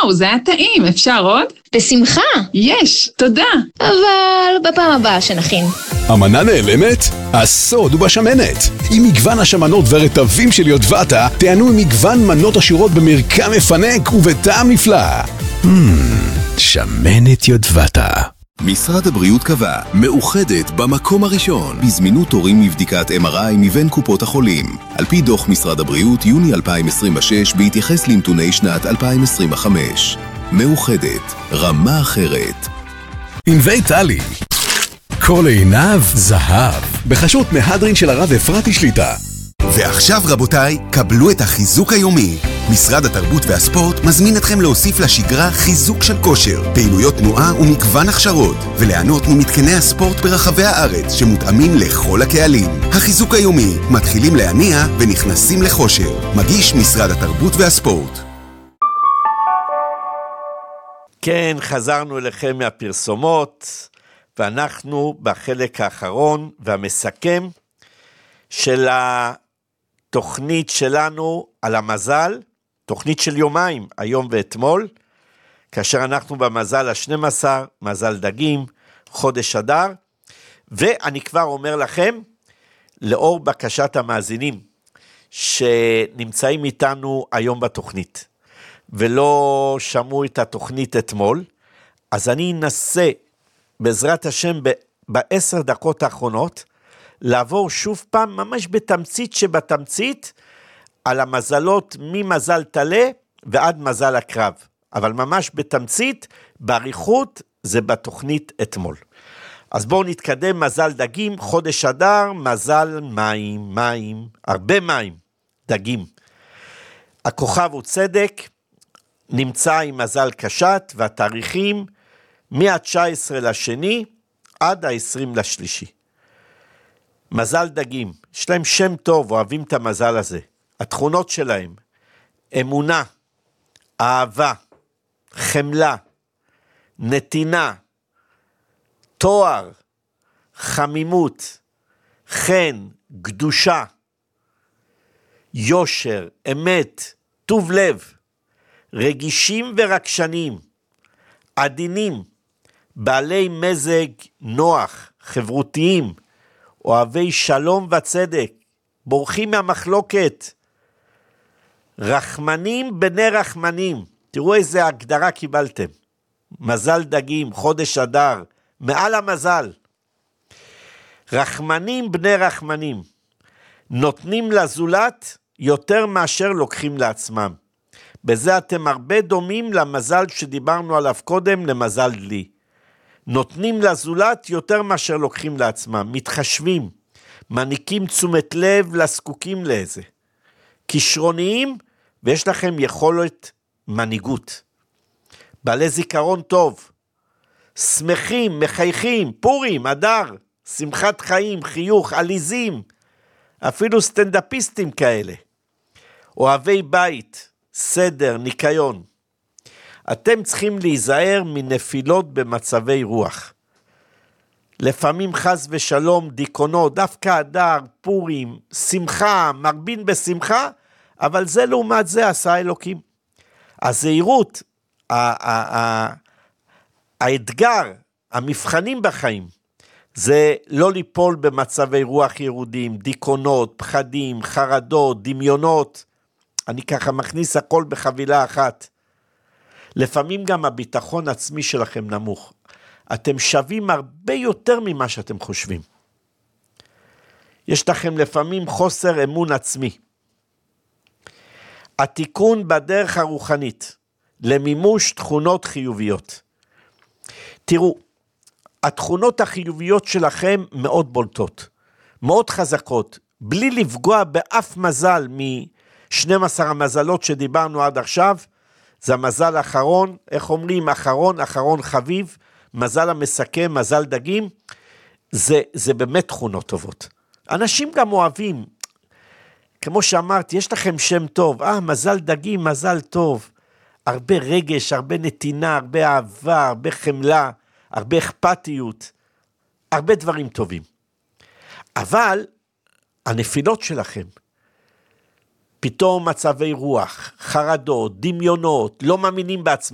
וואו, זה היה טעים, אפשר עוד? בשמחה. יש, תודה. אבל בפעם הבאה שנכין. המנה נעלמת? הסוד הוא בשמנת. עם מגוון השמנות והרטבים של יודבטה, תענו עם מגוון מנות עשירות במרקם מפנק ובטעם נפלא. שמנת יודבטה. משרד הבריאות קבע, מאוחדת במקום הראשון בזמינות תורים מבדיקת MRI מבין קופות החולים. על פי דוח משרד הבריאות יוני 2026 בהתייחס לנתוני שנת 2025. מאוחדת, רמה אחרת. ענבי טלי. כל עיניו זהב. בחשות מהדרין של הרב אפרתי שליטה. ועכשיו רבותיי, קבלו את החיזוק היומי. משרד התרבות והספורט מזמין אתכם להוסיף לשגרה חיזוק של כושר, פעילויות תנועה ומגוון הכשרות, וליהנות ממתקני הספורט ברחבי הארץ שמותאמים לכל הקהלים. החיזוק היומי, מתחילים להניע ונכנסים לכושר. מגיש משרד התרבות והספורט. כן, חזרנו אליכם מהפרסומות, ואנחנו בחלק האחרון והמסכם של התוכנית שלנו על המזל, תוכנית של יומיים, היום ואתמול, כאשר אנחנו במזל ה-12, מזל דגים, חודש אדר, ואני כבר אומר לכם, לאור בקשת המאזינים, שנמצאים איתנו היום בתוכנית, ולא שמעו את התוכנית אתמול, אז אני אנסה, בעזרת השם, ב10 דקות האחרונות, לעבור שוב פעם, ממש בתמצית שבתמצית, על המזלות ממזל תלה ועד מזל הקרב. אבל ממש בתמצית, בעריכות, זה בתוכנית אתמול. אז בואו נתקדם, מזל דגים, חודש אדר, מזל מים, הרבה מים, דגים. הכוכב הוא צדק, נמצא עם מזל קשת, והתאריכים מה-19 לשני עד ה-20 לשלישי. מזל דגים, יש להם שם טוב, אוהבים את המזל הזה. התכונות שלהם, אמונה, אהבה, חמלה, נתינה, תואר, חמימות, חן, קדושה, יושר, אמת, טוב לב, רגישים ורגשנים, עדינים, בעלי מזג נוח, חברותיים, אוהבי שלום וצדק, בורחים מהמחלוקת, רחמנים בני רחמנים, תראו איזה הגדרה קיבלתם, מזל דגים, חודש אדר, מעל המזל, רחמנים בני רחמנים, נותנים לזולת יותר מאשר לוקחים לעצמם, בזה אתם הרבה דומים למזל שדיברנו עליו קודם, למזל דלי, נותנים לזולת יותר מאשר לוקחים לעצמם, מתחשבים, מניקים תשומת לב לזקוקים לאיזה, כישרוניים ויש לכם יכולת מנהיגות, בעלי זיכרון טוב, שמחים, מחייכים, פורים, אדר, שמחת חיים, חיוך, עליזים, אפילו סטנדאפיסטים כאלה, אוהבי בית, סדר, ניקיון, אתם צריכים להיזהר מנפילות במצבי רוח, לפעמים חס ושלום, דיכאונות, דווקא אדר, פורים, שמחה, מרבין בשמחה, אבל זה לעומת זה עשה אלוקים. הזהירות, האתגר, המבחנים בחיים, זה לא ליפול במצבי רוח ירודים, דיכאונות, פחדים, חרדות, דמיונות, אני ככה מכניס הכל בחבילה אחת. לפעמים גם הביטחון עצמי שלכם נמוך. אתם שווים הרבה יותר ממה שאתם חושבים. יש לכם לפעמים חוסר אמון עצמי. התיקון בדרך הרוחנית, למימוש תכונות חיוביות. תראו, התכונות החיוביות שלכם מאוד בולטות, מאוד חזקות, בלי לפגוע באף מזל מ-12 המזלות שדיברנו עד עכשיו, זה המזל האחרון, איך אומרים, אחרון חביב, מזל המסכם, מזל דגים, זה באמת תכונות טובות. אנשים גם אוהבים, כמו שאמרתי, יש לכם שם טוב, מזל דגים, מזל טוב, הרבה רגש, הרבה נתינה, הרבה אהבה, הרבה חמלה, הרבה אכפתיות, הרבה דברים טובים. אבל הנפילות שלכם, פתאום מצבי רוח, חרדות, דמיונות, לא מאמינים בעצמם,